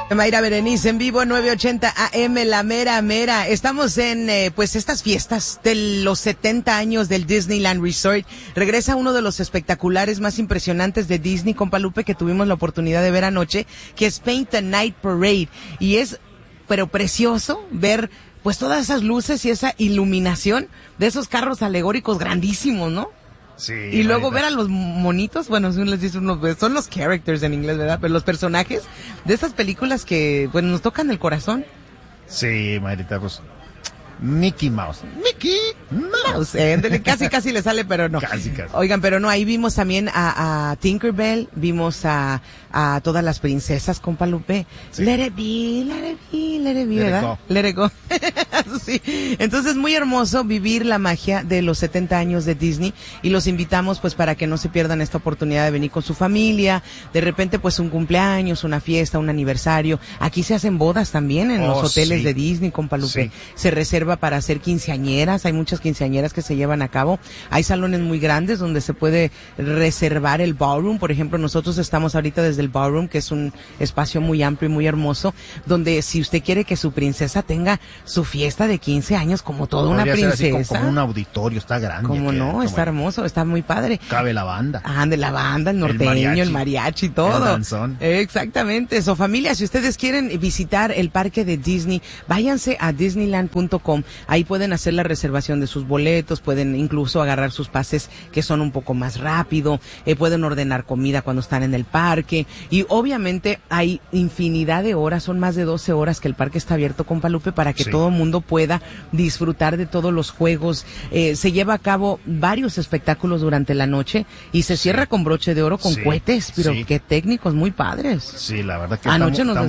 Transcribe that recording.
Mayra Berenice en vivo, 980 AM, la mera mera. Estamos en, pues, estas fiestas de los 70 años del Disneyland Resort. Regresa uno de los espectaculares más impresionantes de Disney, compa Lupe, que tuvimos la oportunidad de ver anoche, que es Paint the Night Parade. Y es, pero precioso ver, pues, todas esas luces y esa iluminación de esos carros alegóricos grandísimos, ¿no? Sí, y luego ver a los monitos, bueno, si uno les dice son los characters en inglés, ¿verdad? Pero los personajes de esas películas que, bueno, nos tocan el corazón. Sí, Marita, pues Mickey Mouse. Mickey Mouse. Casi le sale, pero no. Casi. Oigan, pero no, ahí vimos también a Tinkerbell, vimos a todas las princesas, compa Lupe. Sí. Let it be, ¿verdad? Let it go. Sí. Entonces, muy hermoso vivir la magia de los 70 años de Disney y los invitamos, pues, para que no se pierdan esta oportunidad de venir con su familia. De repente, pues, un cumpleaños, una fiesta, un aniversario. Aquí se hacen bodas también en los hoteles de Disney, compa Lupe. Sí. Se reserva para hacer quinceañeras, hay muchas quinceañeras que se llevan a cabo, hay salones muy grandes donde se puede reservar el ballroom, por ejemplo, nosotros estamos ahorita desde el ballroom, que es un espacio muy amplio y muy hermoso, donde si usted quiere que su princesa tenga su fiesta de 15 años como toda una princesa. Así como un auditorio, está grande. Como no, está hermoso, está muy padre. Cabe la banda. De la banda, el norteño, el mariachi, todo. El danzón. Exactamente, eso, familia, si ustedes quieren visitar el parque de Disney, váyanse a disneyland.com. Ahí pueden hacer la reservación de sus boletos, pueden incluso agarrar sus pases que son un poco más rápido, pueden ordenar comida cuando están en el parque y obviamente hay infinidad de horas, son más de 12 horas que el parque está abierto, compa Lupe, para que todo el mundo pueda disfrutar de todos los juegos. Se lleva a cabo varios espectáculos durante la noche y se cierra con broche de oro con cohetes, pero qué técnicos muy padres. Sí, la verdad que anoche nos